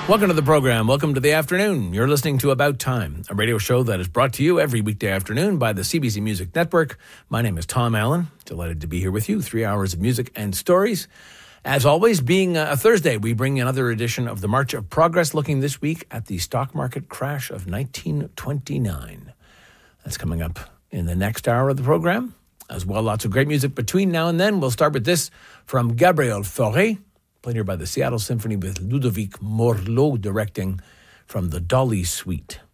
Welcome to the program. Welcome to the afternoon. You're listening to About Time, a radio show that is brought to you every weekday afternoon by the CBC Music Network. My name is Tom Allen. Delighted to be here with you. 3 hours of music and stories. As always, being a Thursday, we bring another edition of the March of Progress, looking this week at the stock market crash of 1929. That's coming up in the next hour of the program. As well, lots of great music between now and then. We'll start with this from Gabriel Fauré, played here by the Seattle Symphony with Ludovic Morlot directing from the Dolly Suite.